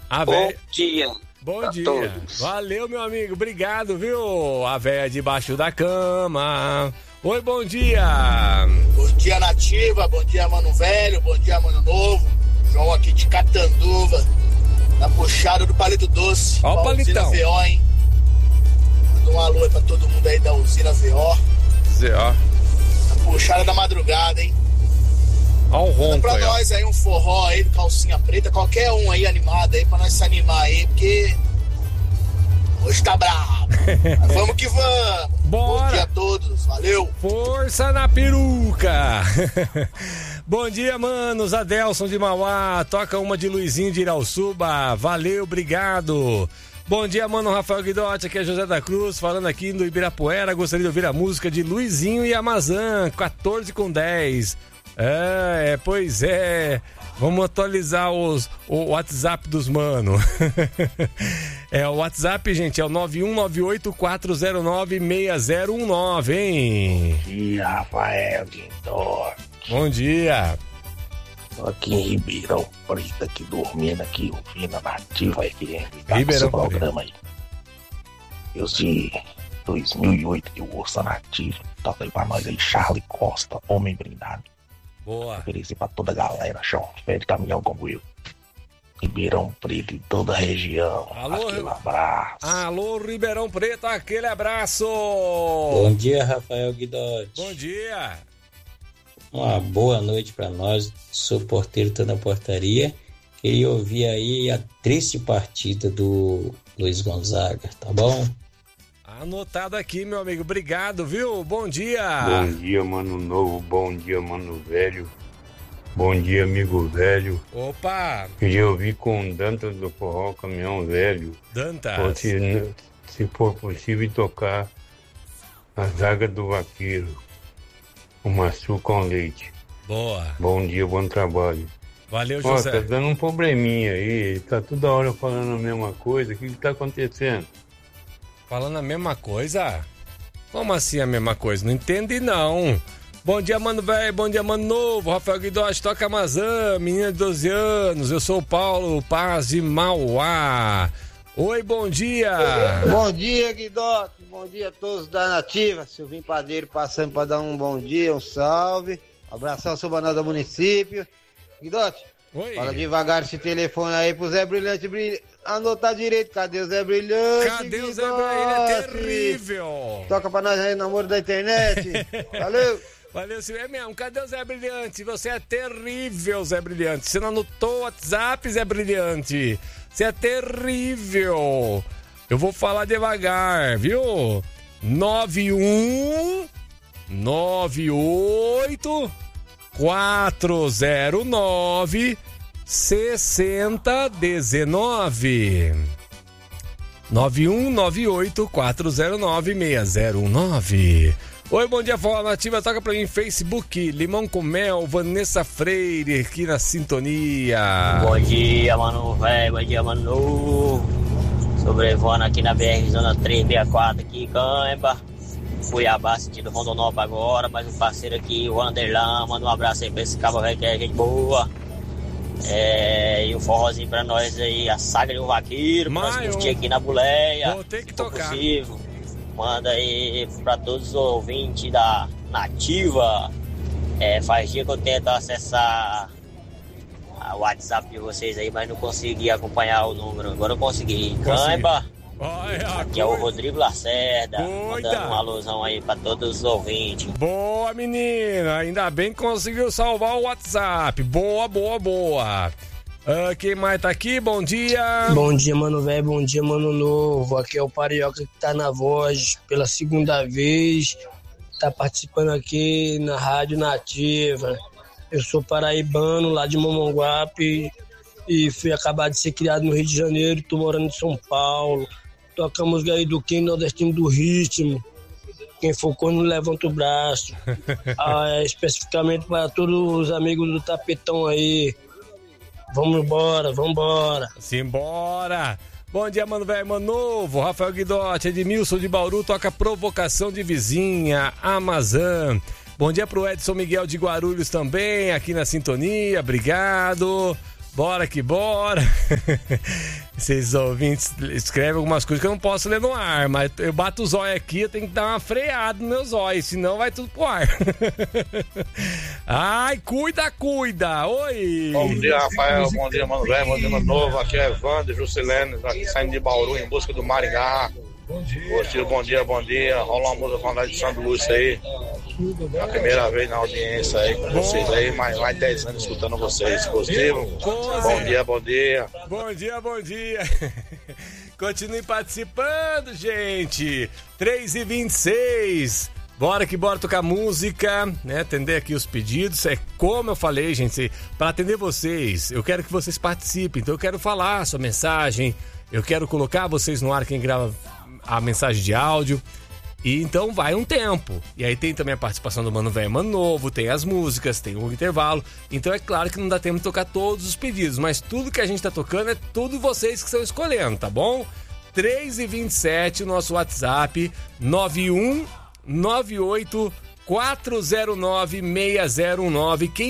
Bom dia. Bom dia. Todos. Valeu, meu amigo. Obrigado, viu? A véia debaixo da cama. Oi, bom dia. Bom dia, Nativa. Bom dia, Mano Velho. Bom dia, Mano Novo. João aqui de Catanduva. Na puxada do Palito Doce. Ó o palitão. Usina VO, hein? Manda um alô aí pra todo mundo aí da Usina VO. Zé, Na puxada da madrugada, hein? ó o ronco pra aí, ó. nós aí um forró aí do Calcinha Preta, qualquer um aí animado aí pra nós se animar aí, porque hoje tá bravo. Mas vamos que vamos. Bora. Bom dia a todos, valeu. Força na peruca. Bom dia, manos. Adelson de Mauá. Toca uma de Luizinho de Irauçuba. Valeu, obrigado. Bom dia, mano Rafael Guidotti, aqui é José da Cruz, falando aqui do Ibirapuera. Gostaria de ouvir a música de Luizinho e Amazã, 14:10. Pois é. Vamos atualizar o WhatsApp dos mano. O WhatsApp, gente, é o 91984096019, hein? Bom dia, Rafael Guidotti. Bom dia. Tô aqui em Ribeirão Preto, aqui dormindo, aqui ouvindo a Nativa FM. Ribeirão Preto. Programa aí. Eu de 2008 que eu ouço a Nativa. Toca aí pra nós aí, Charlie Costa, Homem Brindado. Boa. Oferecer pra toda a galera, chão, fé de caminhão como eu. Ribeirão Preto e toda a região. Alô, aquele abraço. Alô, Ribeirão Preto, aquele abraço. Bom dia, Rafael Guidotti. Bom dia. Uma boa noite pra nós. Sou porteiro, tô na portaria. Queria ouvir aí a triste partida do Luiz Gonzaga, tá bom? Anotado aqui, meu amigo. Obrigado, viu? Bom dia. Bom dia, Mano Novo. Bom dia, Mano Velho. Bom dia, amigo velho. Opa. Queria ouvir com Dantas do Forró Caminhão Velho. Dantas. Ou se for possível, tocar a Zaga do Vaqueiro. O maçu com leite. Boa. Bom dia, bom trabalho. Valeu, Ó, José. tá dando um probleminha aí. Tá toda hora falando a mesma coisa. O que tá acontecendo? Falando a mesma coisa? Como assim a mesma coisa? Não entendi, não. Bom dia, mano velho. Bom dia, mano novo. Rafael Guidotti, toca Amazã, menina de 12 anos. Eu sou o Paulo Paz de Mauá. Oi, bom dia. Bom dia, Guidotti. Bom dia a todos da Nativa. Silvinho Padeiro passando para dar um bom dia, um salve. Abração ao Subanal do município. Guidotti, oi. Fala devagar esse telefone aí pro Zé Brilhante. Anotar direito, cadê o Zé Brilhante? Cadê o Zé Brilhante? É terrível. Toca pra nós aí, namoro da internet. Valeu. Valeu, Silvio. É mesmo, cadê o Zé Brilhante? Você é terrível, Zé Brilhante. Você não anotou o WhatsApp, Zé Brilhante? Você é terrível. Eu vou falar devagar, viu? 9198 409 6019 9198 409 6019. Oi, bom dia, Forró Nativa, toca pra mim, Facebook, Limão com Mel, Vanessa Freire, aqui na sintonia. Bom dia, mano velho, bom dia, mano. Sobrevoando aqui na BR, zona 364, aqui, Cãibra. Cuiabá, sentido Rondonópolis agora, mais um parceiro aqui, o Anderlan, manda um abraço aí pra esse cabo velho que é gente boa. E um forrozinho pra nós aí, a Saga de um Vaqueiro, pra nós curtir aqui na Buleia. Vou ter que tocar. Possível. Manda aí pra todos os ouvintes da Nativa. Faz dia que eu tento acessar o WhatsApp de vocês aí, mas não consegui acompanhar o número. Agora eu consegui. Cãibra. Aqui é o Rodrigo Lacerda, mandando um alusão aí pra todos os ouvintes. Boa, menina, ainda bem que conseguiu salvar o WhatsApp. Boa, boa, boa. Quem mais tá aqui? Bom dia. Bom dia, mano velho, bom dia, mano novo. Aqui é o Parioca que tá na voz pela segunda vez. Tá participando aqui na Rádio Nativa. Eu sou paraibano, lá de Momonguape. E fui acabar de ser criado no Rio de Janeiro. Tô morando em São Paulo. Toca a música aí do Quem Nordestino do Ritmo. Quem focou não levanta o braço. Especificamente para todos os amigos do Tapetão aí. Vamos embora, vamos embora. Simbora. Bom dia, mano velho, mano novo. Rafael Guidotti, Edmilson de Bauru, toca Provocação de Vizinha, Amazã. Bom dia pro Edson Miguel de Guarulhos também, aqui na sintonia, obrigado. Bora que bora. Esses ouvintes escrevem algumas coisas que eu não posso ler no ar, mas eu bato o zóio aqui, eu tenho que dar uma freada no meu zóio, senão vai tudo pro ar. Ai, cuida. Oi. Bom dia, Rafael. Bom dia, Mano Velho. Bom dia, Mano Novo. Aqui é Evandro Juscelene, aqui saindo de Bauru em busca do Maringá. Bom dia. Rola uma música com a de Santo Lúcio aí. É a primeira vez na audiência aí com vocês aí, mas mais de 10 anos escutando vocês. Positivo? Bom dia. Bom dia. Continue participando, gente. 3h26. Bora tocar música, né? Atender aqui os pedidos. É como eu falei, gente, para atender vocês, eu quero que vocês participem. Então eu quero falar a sua mensagem, eu quero colocar vocês no ar, quem grava a mensagem de áudio. E então vai um tempo. E aí tem também a participação do Mano Velho, Mano Novo, tem as músicas, tem o intervalo. Então é claro que não dá tempo de tocar todos os pedidos, mas tudo que a gente tá tocando é tudo vocês que estão escolhendo, tá bom? 3h27, o nosso WhatsApp, 9198 409 6019.